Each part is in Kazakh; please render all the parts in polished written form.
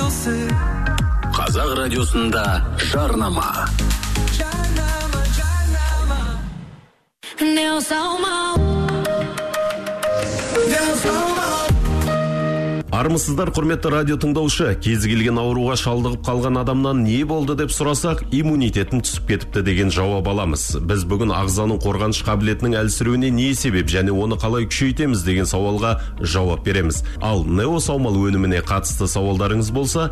Қазақ радиосында жарнама. Армысыздар, құрметті радио тыңдаушы. Кез келген ауруға шалдығып қалған адамнан не болды деп сұрасақ, иммунитетін түсіп кетіпті деген жауап аламыз. Біз бүгін ағзаның қорғаныш қабілетінің әлсіреуіне не себеп және оны қалай күшейтеміз деген сауалға жауап береміз. Ал Нео саумал өніміне қатысты сауалдарыңыз болса,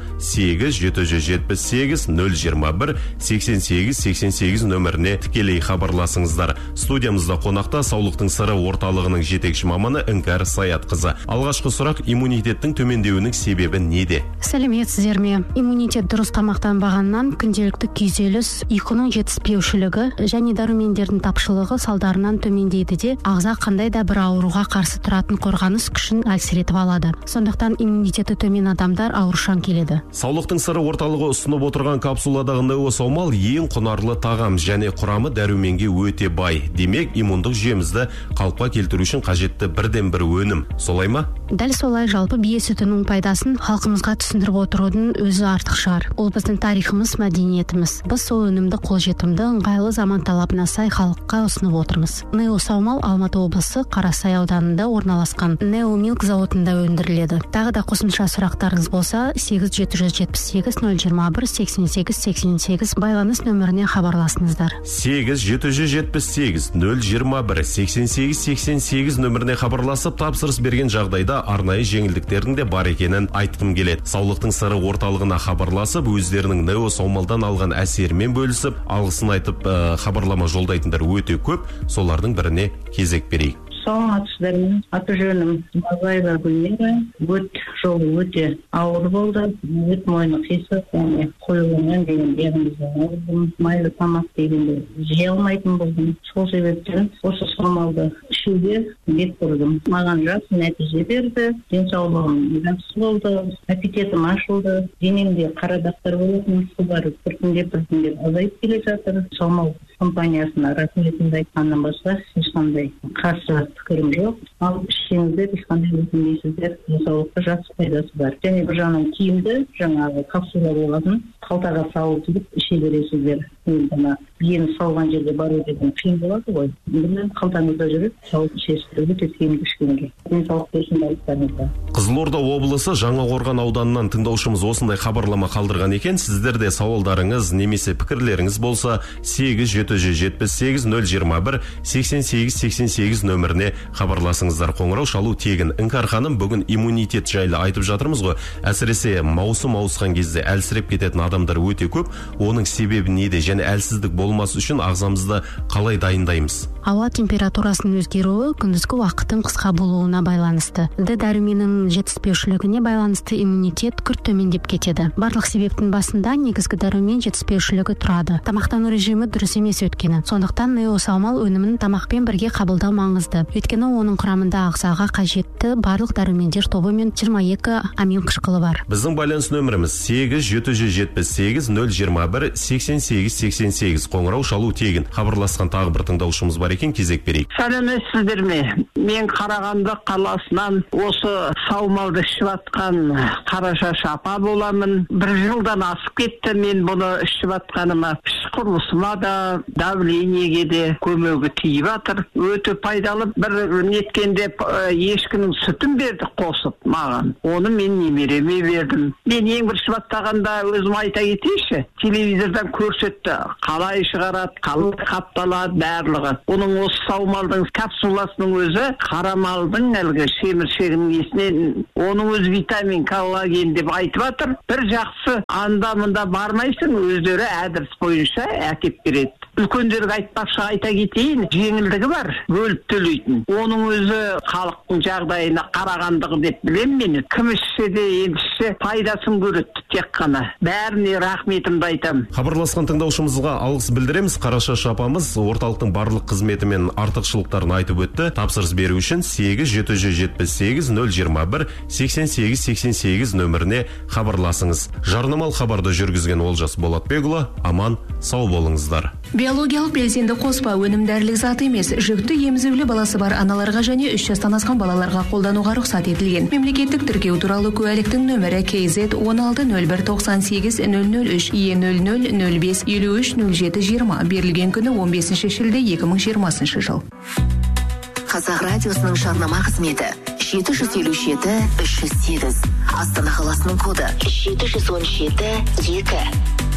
8-778-021-88-88 нөміріне тікелей хабарласыңыздар. Студиямызда қонақта Саулықтың сыры орталығының жетекші маманы Іңкәр Саятқызы. Алғашқы сұрақ: иммунитеттің төмендеуінің себебі неде? Сәлеметсіздер ме? Иммунитет дұрыс тамақтанбағаннан күнделікті күйзеліс, ұйқының жетіспеушілігі және дәрумендердің тапшылығы салдарынан төмендейді де, ағза қандай да бір ауруға қарсы тұратын қорғаныс күшін әлсіретіп алады. Сондықтан иммунитеті төмен адамдар аурушаң келеді. Саулықтың сыры орталығы ұсынып отырған капсуладағы Нео саумал ең құнарлы тағам және құрамы дәруменге өте бай. Демек, иммундық жүйемізді қалыпқа келтіру үшін қажетті бірден бір өнім. Солай ма? Дәл солай. Жалпы бие сүтінің пайдасын халқымызға түсіндіріп отырудың өзі артық шығар. Ол біздің тарихымыз, мәдениетіміз. Біз сол өнімді қолжетімді, ыңғайлы, заман талабына сай халыққа ұсынып отырмыз. Нео саумал Алматы облысы Қарасай ауданында орналасқан Нео Milk зауытында өндіріледі. Тағы да қосымша сұрақтарыңыз болса, 8-778-021-88-88 байланыс нөміріне хабарласыңыздар. 8-778-021-88-88 нөміріне хабарласып, тапсырыс берген жағдайда арнайы жеңілдіктердің де бар екенін айтқым келеді. Саулықтың сыры орталығына хабарласып, өздерінің Нео саумалдан алған әсерімен бөлісіп, алғысын айтып хабарлама жолдайтындар өте көп. Солардың біріне кезек берейік. Саламатсыздар, аты жөнім Мазаева Гүлмира. Өт жолы өте ауыр болды. Өт мойны қисық, қойылымнан деген диагноздан алдым. Майлы тамақ дегенде жей алмайтын болдым. Сол себептен осы саумалды ішуге бет бұрдым. Маған жақсы нәтиже берді. Денсаулығым жақсы болды. Аппетитім ашылды. Денемде қара дақтар болатын, солар біртіндеп азайып келе жатыр. Саумал компаниясына рахметімді айтқаннан басқа ешқандай қарсы пікірім жоқ. Ал ішіңізде ешқандай өтінбейсіздер. Денсаулыққа жақсы пайдасы бар. Және бір жағынан тиімді, жаңағы капсула болатын, қалтаға салып іше бересіздер. Биені салған жерде бару деген қиын болады ғой. Енді қалтаңызда жүріп, салып ішесіздер, өте тиімді ішкенге. Денсаулық берсін байлықтарыңызда. Қызылорда облысы Жаңақорған ауданынан тыңдаушымыз осындай хабарлама қалдырған екен. Сіздерде сауалдарыңыз немесе пікірлеріңіз болса, 8-778-021-88-88 нөміріне хабарласыңыздар. Қоңырау шалу тегін. Іңкәр ханым, бүгін иммунитет жайлы айтып жатырмыз ғой. Әсіресе маусым ауысқан кезде әлсіреп кететін адамдар өте көп. Оның себебі неде және әлсіздік болмас үшін ағзамызды қалай дайындаймыз? Ауа температурасының өзгеруі күндізгі уақыттың қысқа болуына байланысты. Дәруменнің жетіспеушілігіне байланысты иммунитет күрт төмендеп кетеді. Барлық себептің басында негізгі дәрумен жетіспеушілігі тұрады. Тамақтану режимі дұрыс емес өткені. Сондықтан Нео саумал өнімін тамақпен бірге қабылдау маңызды. Өйткені оның құрамында ағзаға қажетті барлық дәрумендер тобы мен 22 амин қышқылы бар. Біздің байланыс нөміріміз 8-778-021-88-88 қоңырау шалу тегін. Хабарласқан тағы бір тыңдаушымыз бар екен, кезек берейік. Сәлеметсіздер ме? Мен Қарағанды қаласынан осы саумалды ішіп атқан Қарашаш апа боламын. Бір жылдан асып кетті мен бұны ішіп атқаныма. Іш құрылысыма да, давлениеге де көмегі тиіп жатыр. Өте пайдалы. Бір неткенде ешкінің сүтін берді қосып маған. Оны мен немереме бердім. Мен ең бір ішіп атқанда өзім айта кетейінші. Телевизордан көрсетті. Қалай шығарады, қалай қапталады, барлығы. Оның осы саумалдың капсуласының өзі қарамалдың әлгі шеміршегінің есінен, оның өз витамин, коллаген деп айтып жатыр. Бір жақсы анда-мында бармайсың, өздері әдіс бойынша әкеп береді. Үлкендерге айтпақшы айта кетейін, жеңілдігі бар, бөліп төлейтін. Оның өзі халықтың жағдайына қарағандығы деп білем мені. Кім ішсе де елші пайдасын көреді тек қана. Бәріне рахметімді айтам. Хабарласқан тыңдаушымызға алғыс білдіреміз. Қарашаш апамыз орталықтың барлық қызметі мен артықшылықтарын айтып өтті. Тапсырыс беру үшін 8-778-021-88-88 нөміріне хабарласыңыз. Жарнамалық хабарды жүргізген Олжас Болатбекұлы, аман, сау болыңыздар. Биологиялық белсенді қоспа өнімдәрілік зат емес, жүкті емізулі баласы бар аналарға және 3 жастан асқан балаларға қолдануға рұқсат етілген. Мемлекеттік тіркеу туралы куәліктің нөмірі KZ 160198 003 E0005 530720 берілген күні 15 шілде 2020 жыл. Қазақ радиосының жарнама қызметі 757-308. Астана қаласының коды 717-2.